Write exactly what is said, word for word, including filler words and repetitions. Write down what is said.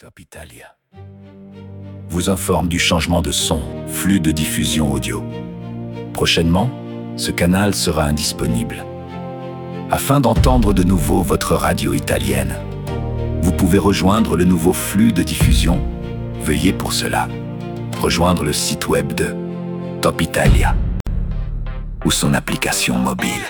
Top Italia vous informe du changement de son, flux de diffusion audio. Prochainement, ce canal sera indisponible. Afin d'entendre de nouveau votre radio italienne, vous pouvez rejoindre le nouveau flux de diffusion. Veuillez pour cela rejoindre le site web de Top Italia ou son application mobile.